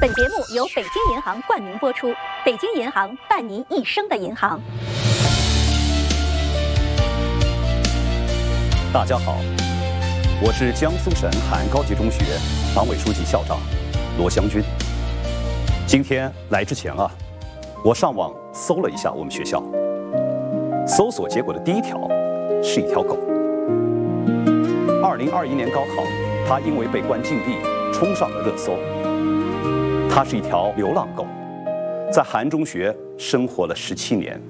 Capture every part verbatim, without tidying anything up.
本节目由北京银行冠名播出，北京银行伴您一生的银行。 大家好，我是江苏省海安高级中学党委书记校长罗湘军。今天来之前啊，我上网搜了一下我们学校，搜索结果的第一条是一条狗。二零二一年高考，它因为被关禁闭，冲上了热搜。它是一条流浪狗，在海安中学生活了十七年。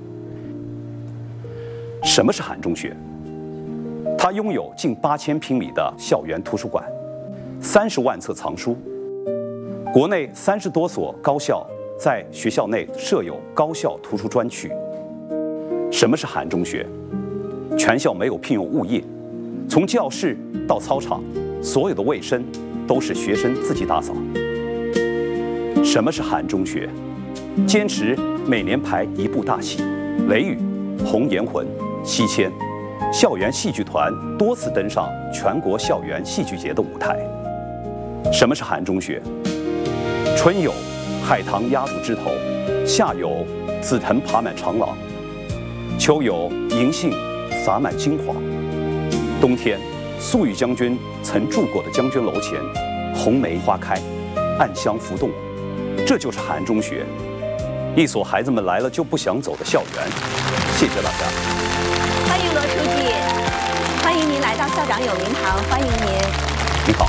什么是海安中学？它拥有近八千平米的校园图书馆，三十万册藏书。国内三十多所高校在学校内设有高校图书专区。什么是海安中学？全校没有聘用物业，从教室到操场，所有的卫生都是学生自己打扫。什么是海安中学？坚持每年排一部大戏，《雷雨》《红颜魂》《西迁》，校园戏剧团多次登上全国校园戏剧节的舞台。什么是海安中学？春有海棠压入枝头，夏有紫藤爬满长廊，秋有银杏洒满金黄，冬天粟裕将军曾住过的将军楼前，红梅花开，暗香浮动。这就是海安中学，一所孩子们来了就不想走的校园。谢谢大家。 欢迎罗书记，欢迎您来到校长有名堂，欢迎您。 你好。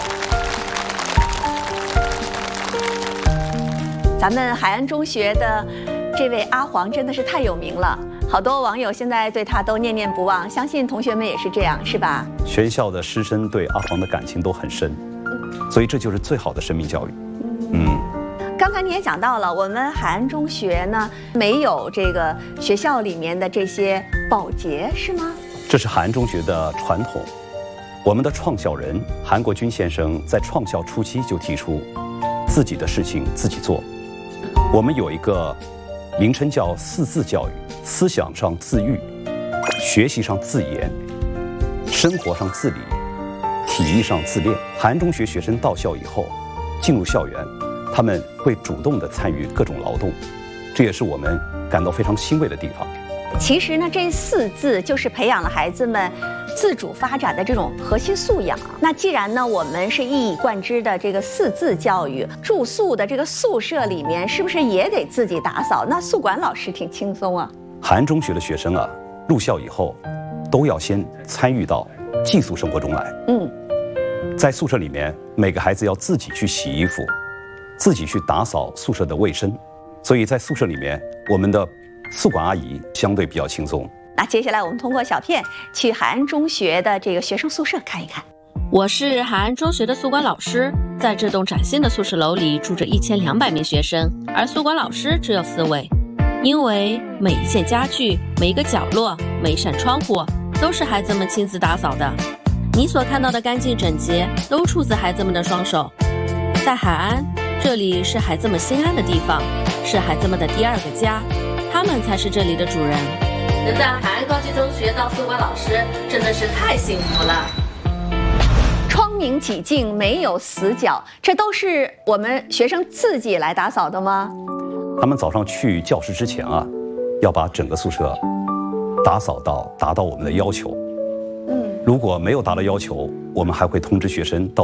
咱们海安中学的这位阿黄真的是太有名了，好多网友现在对他都念念不忘，相信同学们也是这样，是吧？ 全校的师生对阿黄的感情都很深，所以这就是最好的生命教育。嗯。 刚才你也讲到了，我们海安中学呢没有这个学校里面的这些保洁，是吗？ 这是海安中学的传统。我们的创校人韩国军先生在创校初期就提出，自己的事情自己做。我们有一个名称叫四自教育，思想上自律，学习上自严，生活上自理，体育上自恋。海安中学学生到校以后，进入校园，他们会主动地参与各种劳动，这也是我们感到非常欣慰的地方。 其实呢，这四自就是培养了孩子们自主发展的这种核心素养。那既然呢，我们是一以贯之的这个四自教育，住宿的这个宿舍里面是不是也得自己打扫？那宿管老师挺轻松啊。 海安中学的学生啊，入校以后都要先参与到寄宿生活中来。嗯，在宿舍里面，每个孩子要自己去洗衣服，自己去打扫宿舍的卫生，所以在宿舍里面，我们的宿管阿姨相对比较轻松。 那接下来我们通过小片去海安中学的这个学生宿舍看一看。 我是海安中学的宿管老师，在这栋崭新的宿舍楼里住着一千两百名学生，而宿管老师只有四位，因为每一件家具、每一个角落、每一扇窗户都是孩子们亲自打扫的。你所看到的干净整洁，都出自孩子们的双手。在海安，这里是孩子们心安的地方，是孩子们的第二个家，他们才是这里的主人。能在海安高级中学当宿管老师，真的是太幸福了。 窗明几净，没有死角，这都是我们学生自己来打扫的吗？ 他们早上去教室之前啊，要把整个宿舍打扫到达到我们的要求。嗯，如果没有达到要求，我们还会通知学生到